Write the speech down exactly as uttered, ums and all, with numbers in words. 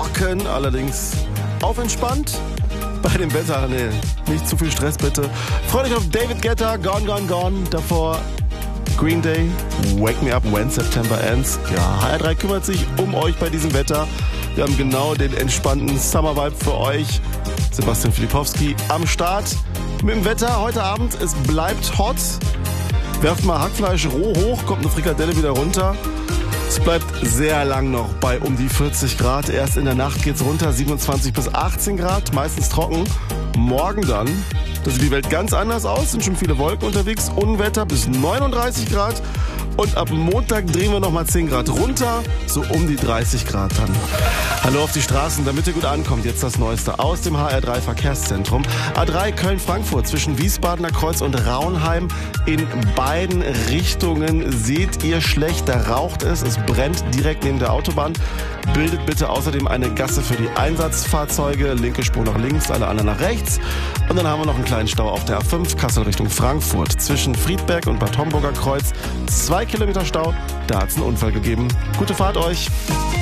trocken, allerdings auf entspannt. Bei dem Wetter, nee, nicht zu viel Stress bitte. Freut euch auf David Guetta, Gone, Gone, Gone. Davor Green Day, Wake Me Up When September Ends. Ja, H R drei kümmert sich um euch bei diesem Wetter. Wir haben genau den entspannten Summer-Vibe für euch. Sebastian Filipowski am Start mit dem Wetter heute Abend. Es bleibt hot. Werft mal Hackfleisch roh hoch, kommt eine Frikadelle wieder runter. Es bleibt sehr lang noch bei um die vierzig Grad. Erst in der Nacht geht's runter, siebenundzwanzig bis achtzehn Grad, meistens trocken. Morgen dann, da sieht die Welt ganz anders aus, sind schon viele Wolken unterwegs. Unwetter bis neununddreißig Grad. Und ab Montag drehen wir nochmal zehn Grad runter, so um die dreißig Grad dann. Hallo auf die Straßen, damit ihr gut ankommt. Jetzt das Neueste aus dem H R drei Verkehrszentrum. A drei Köln-Frankfurt zwischen Wiesbadener Kreuz und Raunheim. In beiden Richtungen seht ihr schlecht, da raucht es. Es brennt direkt neben der Autobahn. Bildet bitte außerdem eine Gasse für die Einsatzfahrzeuge. Linke Spur nach links, alle anderen nach rechts. Und dann haben wir noch einen kleinen Stau auf der A fünf, Kassel Richtung Frankfurt. Zwischen Friedberg und Bad Homburger Kreuz. Zwei Kilometer Stau, da hat es einen Unfall gegeben. Gute Fahrt euch.